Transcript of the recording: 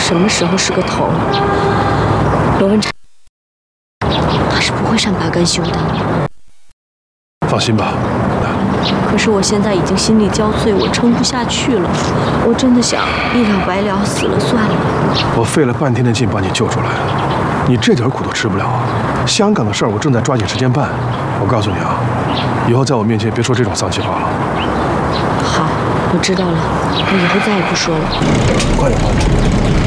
什么时候是个头。罗文成，他是不会善罢甘休的。 放心吧。 可是我现在已经心力交瘁，我撑不下去了。我真的想一了百了，死了算了。 我费了半天的劲把你救出来，你这点苦都吃不了啊！香港的事儿我正在抓紧时间办。我告诉你啊，以后在我面前别说这种丧气话了。 好，我知道了，我以后再也不说了。 快点，快点。